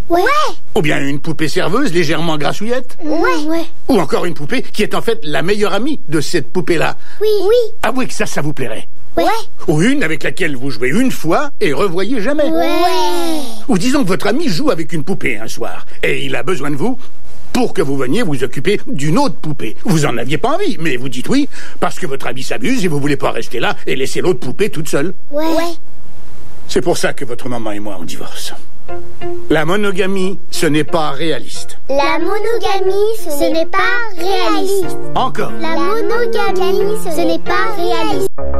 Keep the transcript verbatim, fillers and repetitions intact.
Ouais. Ou bien une poupée serveuse légèrement grassouillette. Ouais. Ouais. Ou encore une poupée qui est en fait la meilleure amie de cette poupée-là. Oui. Oui. Avouez que ça, ça vous plairait. Ouais. Ou une avec laquelle vous jouez une fois et revoyez jamais. Ouais. Ou disons que votre ami joue avec une poupée un soir et il a besoin de vous pour que vous veniez vous occuper d'une autre poupée. Vous en aviez pas envie, mais vous dites oui parce que votre ami s'amuse et vous voulez pas rester là et laisser l'autre poupée toute seule. Ouais. Ouais. C'est pour ça que votre maman et moi on divorce. La monogamie, ce n'est pas réaliste. La monogamie, ce n'est pas réaliste. Encore. La monogamie, ce n'est pas réaliste.